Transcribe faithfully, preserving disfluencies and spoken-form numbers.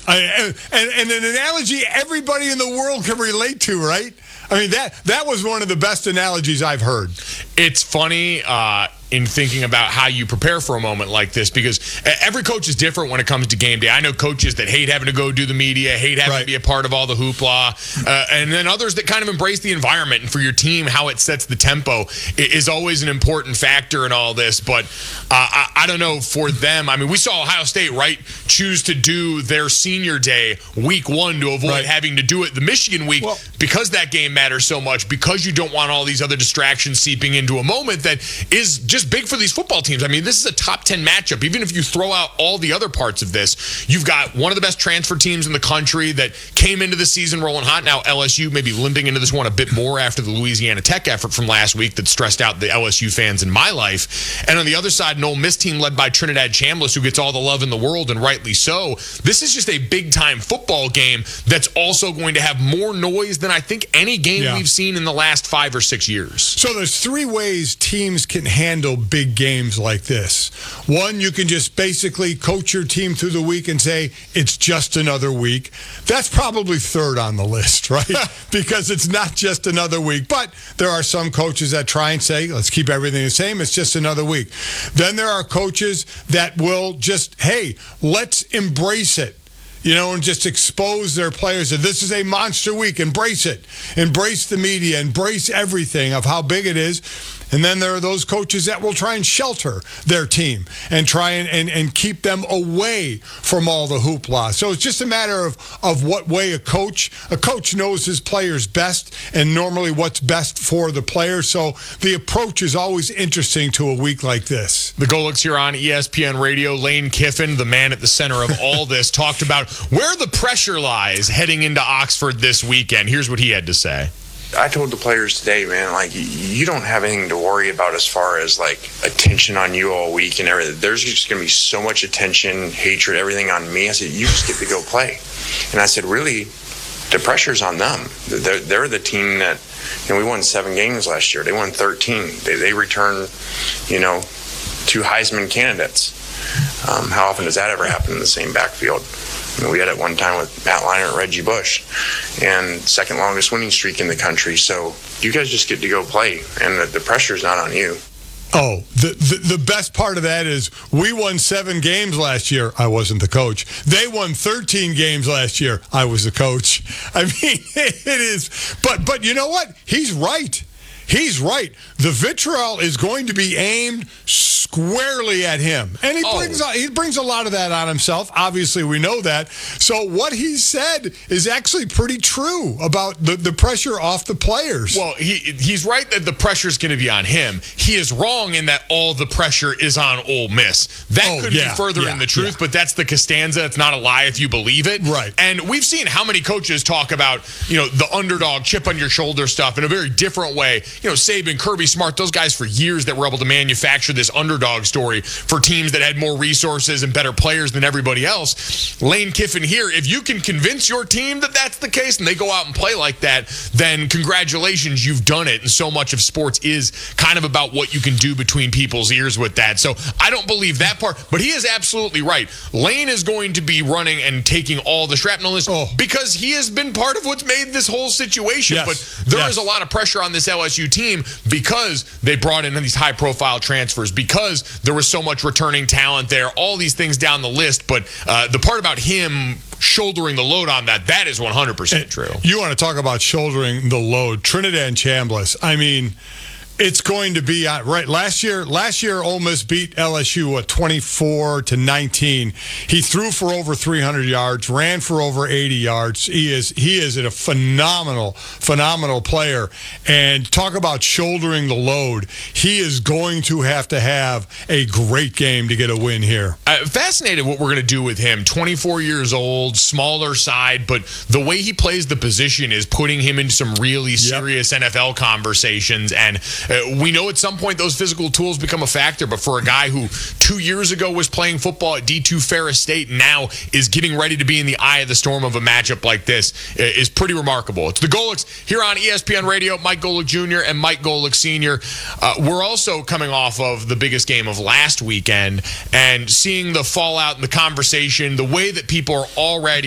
I, and, and an analogy everybody in the world can relate to, right? I mean, that that was one of the best analogies I've heard. It's funny uh, in thinking about how you prepare for a moment like this, because every coach is different when it comes to game day. I know coaches that hate having to go do the media, hate having right. to be a part of all the hoopla, uh, and then others that kind of embrace the environment. And for your team, how it sets the tempo is always an important factor in all this. But uh, I, I don't know for them. I mean, we saw Ohio State, right, choose to do their senior day week one to avoid right. having to do it the Michigan week well, because that game matters so much, because you don't want all these other distractions seeping into a moment that is just big for these football teams. I mean, this is a top ten matchup. Even if you throw out all the other parts of this, you've got one of the best transfer teams in the country that came into the season rolling hot. Now L S U maybe limping into this one a bit more after the Louisiana Tech effort from last week that stressed out the L S U fans in my life. And on the other side, an Ole Miss team led by Trinidad Chambliss, who gets all the love in the world, and rightly so. This is just a big-time football game that's also going to have more noise than I think any game yeah. we've seen in the last five or six years. So there's three ways teams can handle big games like this. One, you can just basically coach your team through the week and say, it's just another week. That's probably third on the list, right? Because it's not just another week. But there are some coaches that try and say, let's keep everything the same. It's just another week. Then there are coaches that will just, hey, let's embrace it. You know, and just expose their players that this is a monster week. Embrace it. Embrace the media. Embrace everything of how big it is. And then there are those coaches that will try and shelter their team and try and, and, and keep them away from all the hoopla. So it's just a matter of, of what way a coach, a coach knows his players best and normally what's best for the player. So the approach is always interesting to a week like this. The Golics here on E S P N Radio. Lane Kiffin, the man at the center of all this, talked about where the pressure lies heading into Oxford this weekend. Here's what he had to say. I told the players today, man, like, you don't have anything to worry about as far as, like, attention on you all week and everything. There's just going to be so much attention, hatred, everything on me. I said, you just get to go play. And I said, really, the pressure's on them. They're, they're the team that, you know, we won seven games last year. They won thirteen. They, they returned, you know, two Heisman candidates. Um, how often does that ever happen in the same backfield? I mean, we had it one time with Matt Leinart and Reggie Bush, and second longest winning streak in the country. So you guys just get to go play, and the, the pressure's not on you. Oh, the, the the best part of that is we won seven games last year. I wasn't the coach. They won thirteen games last year. I was the coach. I mean, it is. But but you know what? He's right. He's right. The vitriol is going to be aimed squarely at him. And he oh. brings he brings a lot of that on himself. Obviously, we know that. So what he said is actually pretty true about the, the pressure off the players. Well, he he's right that the pressure is going to be on him. He is wrong in that all the pressure is on Ole Miss. That oh, could yeah, be further yeah, in the truth, yeah. but that's the Costanza. It's not a lie if you believe it. Right. And we've seen how many coaches talk about, you know, the underdog, chip on your shoulder stuff in a very different way. You know, Saban, Kirby Smart, those guys for years that were able to manufacture this underdog story for teams that had more resources and better players than everybody else. Lane Kiffin here, if you can convince your team that that's the case and they go out and play like that, then congratulations, you've done it. And so much of sports is kind of about what you can do between people's ears with that. So I don't believe that part, but he is absolutely right. Lane is going to be running and taking all the shrapnel list oh. because he has been part of what's made this whole situation. Yes. But there yes. is a lot of pressure on this L S U team because they brought in these high-profile transfers, because there was so much returning talent there, all these things down the list. But uh, the part about him shouldering the load on that, that is one hundred percent true. You want to talk about shouldering the load. Trinidad Chambliss, I mean, it's going to be uh, right. Last year, last year, Ole Miss beat L S U at twenty-four to nineteen. He threw for over three hundred yards, ran for over eighty yards. He is he is a phenomenal, phenomenal player. And talk about shouldering the load. He is going to have to have a great game to get a win here. Uh, fascinated what we're going to do with him. twenty-four years old, smaller side, but the way he plays the position is putting him into some really serious yep. N F L conversations. And Uh, we know at some point those physical tools become a factor, but for a guy who two years ago was playing football at D two Ferris State and now is getting ready to be in the eye of the storm of a matchup like this uh, is pretty remarkable. It's the Golics here on E S P N Radio. Mike Golic Junior and Mike Golic Senior Uh, we're also coming off of the biggest game of last weekend and seeing the fallout and the conversation, the way that people are already